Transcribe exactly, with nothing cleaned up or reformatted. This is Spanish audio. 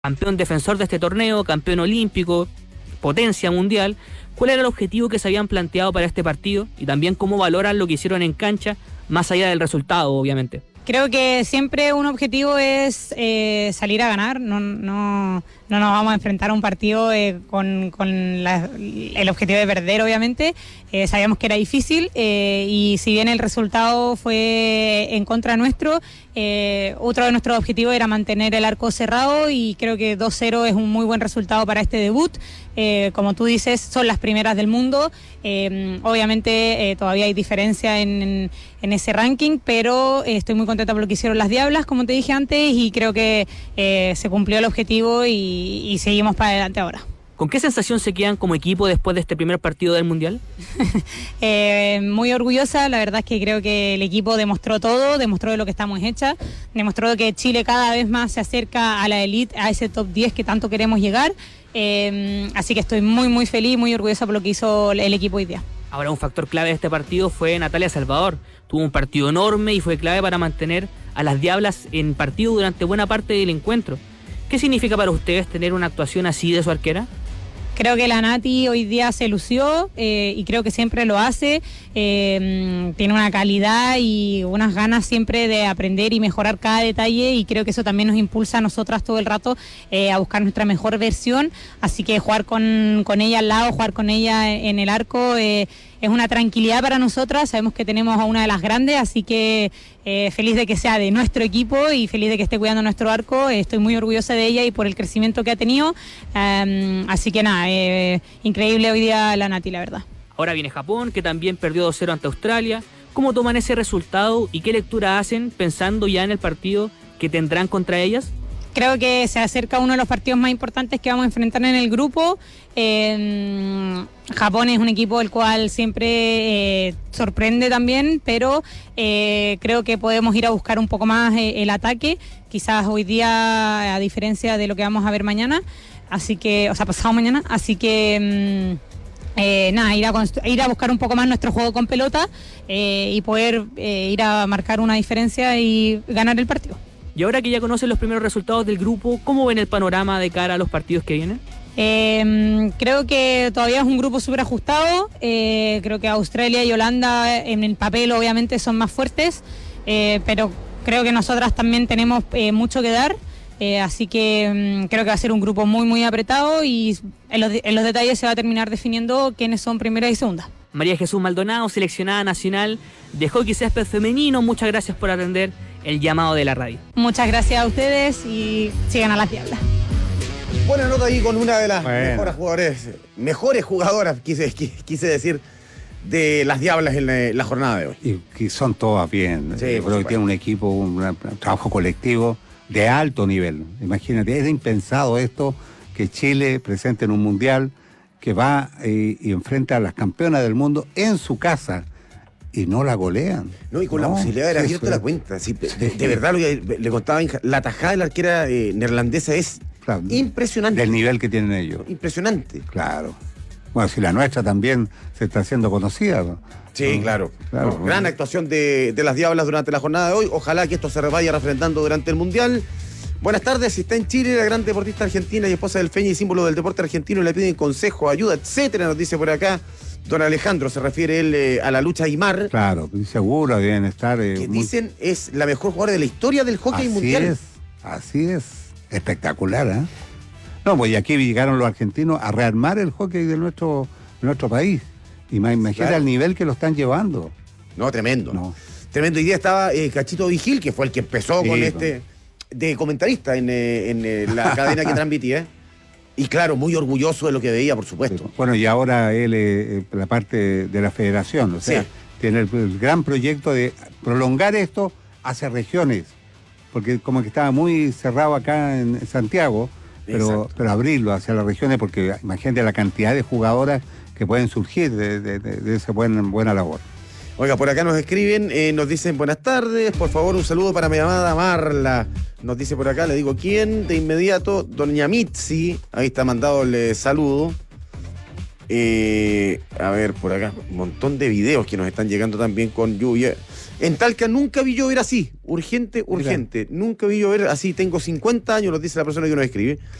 campeón defensor de este torneo, campeón olímpico, potencia mundial. ¿Cuál era el objetivo que se habían planteado para este partido? Y también cómo valoran lo que hicieron en cancha, más allá del resultado, obviamente. Creo que siempre un objetivo es eh, salir a ganar, no, no, no nos vamos a enfrentar a un partido eh, con, con la, el objetivo de perder, obviamente. Eh, sabíamos que era difícil eh, y si bien el resultado fue en contra nuestro, eh, otro de nuestros objetivos era mantener el arco cerrado y creo que dos cero es un muy buen resultado para este debut. Eh, como tú dices, son las primeras del mundo. Eh, obviamente eh, todavía hay diferencia en, en, en ese ranking, pero eh, estoy muy contenta por lo que hicieron las Diablas, como te dije antes, y creo que eh, se cumplió el objetivo y, y seguimos para adelante ahora. ¿Con qué sensación se quedan como equipo después de este primer partido del Mundial? eh, muy orgullosa, la verdad es que creo que el equipo demostró todo, demostró de lo que estamos hechas, demostró que Chile cada vez más se acerca a la elite, a ese top diez que tanto queremos llegar, eh, así que estoy muy muy feliz, muy orgullosa por lo que hizo el equipo hoy día. Ahora, un factor clave de este partido fue Natalia Salvador. Tuvo un partido enorme y fue clave para mantener a las Diablas en partido durante buena parte del encuentro. ¿Qué significa para ustedes tener una actuación así de su arquera? Creo que la Nati hoy día se lució eh, y creo que siempre lo hace. Eh, tiene una calidad y unas ganas siempre de aprender y mejorar cada detalle y creo que eso también nos impulsa a nosotras todo el rato eh, a buscar nuestra mejor versión. Así que jugar con, con ella al lado, jugar con ella en el arco eh, es una tranquilidad para nosotras. Sabemos que tenemos a una de las grandes, así que eh, feliz de que sea de nuestro equipo y feliz de que esté cuidando nuestro arco. Eh, estoy muy orgullosa de ella y por el crecimiento que ha tenido. Um, así que nada, eh, increíble hoy día la Nati, la verdad. Ahora viene Japón, que también perdió dos cero ante Australia. ¿Cómo toman ese resultado y qué lectura hacen pensando ya en el partido que tendrán contra ellas? Creo que se acerca uno de los partidos más importantes que vamos a enfrentar en el grupo. Eh, Japón es un equipo el cual siempre eh, sorprende también, pero eh, creo que podemos ir a buscar un poco más eh, el ataque, quizás hoy día a diferencia de lo que vamos a ver mañana, así que, o sea, pasado mañana, así que mm, eh, nada, ir a, constru- ir a buscar un poco más nuestro juego con pelota eh, y poder eh, ir a marcar una diferencia y ganar el partido. Y ahora que ya conocen los primeros resultados del grupo, ¿cómo ven el panorama de cara a los partidos que vienen? Eh, creo que todavía es un grupo súper ajustado. Eh, creo que Australia y Holanda en el papel obviamente son más fuertes, eh, pero creo que nosotras también tenemos eh, mucho que dar. Eh, así que um, creo que va a ser un grupo muy muy apretado y en los, de- en los detalles se va a terminar definiendo quiénes son primera y segunda. María Jesús Maldonado, seleccionada nacional de hockey césped femenino, muchas gracias por atender el llamado de la radio. Muchas gracias a ustedes y sigan a las Diablas. Buena nota ahí con una de las Bueno. mejores jugadores, mejores jugadoras, quise, quise decir, de las Diablas en la, la jornada de hoy. Y que son todas bien. Sí, Yo por creo que supuesto. tiene un equipo, un, un trabajo colectivo de alto nivel. Imagínate, es impensado esto, que Chile presente en un mundial que va eh, y enfrenta a las campeonas del mundo en su casa y no la golean. No, y con la No, posibilidad de haber sí, abierto sí. la cuenta. Sí, de, de verdad, lo que le contaba, Inja, la tajada de la arquera eh, neerlandesa es Claro, impresionante. del nivel que tienen ellos. Impresionante. Claro. Bueno, si la nuestra también se está haciendo conocida. ¿no? Sí, No, claro. claro. No, gran actuación de, de las Diablas durante la jornada de hoy. Ojalá que esto se vaya refrendando durante el Mundial. Buenas tardes, si está en Chile, la gran deportista argentina y esposa del Feña y símbolo del deporte argentino, le piden consejo, ayuda, etcétera, nos dice por acá don Alejandro, se refiere él eh, a la lucha Aymar, Claro, seguro deben estar. eh, que muy- dicen es la mejor jugadora de la historia del hockey así mundial. es, así es. Espectacular, ¿eh? No, pues y aquí llegaron los argentinos a rearmar el hockey de nuestro, de nuestro país. Y ma- imagínate Claro. el nivel que lo están llevando. No, tremendo. No. Tremendo. Hoy día estaba eh, Cachito Vigil, que fue el que empezó Sí, con no. este, de comentarista en, eh, en eh, la cadena que transmitía. Y claro, muy orgulloso de lo que veía, por supuesto. Bueno, y ahora él, eh, la parte de la federación, o sea, Sí. tiene el, el gran proyecto de prolongar esto hacia regiones, porque como que estaba muy cerrado acá en Santiago, pero, Exacto. pero abrirlo hacia las regiones, porque imagínate la cantidad de jugadoras que pueden surgir de, de, de- de esa buena, buena labor. Oiga, por acá nos escriben, eh, nos dicen buenas tardes, por favor un saludo para mi amada Marla. Nos dice por acá, le digo quién, de inmediato, doña Mitzi, ahí está mandado el eh, saludo. Eh, a ver, por acá, un montón de videos que nos están llegando también con lluvia. En Talca nunca vi llover así, urgente, urgente. Mira. Nunca vi llover así. Tengo cincuenta años, nos dice la persona que nos escribe.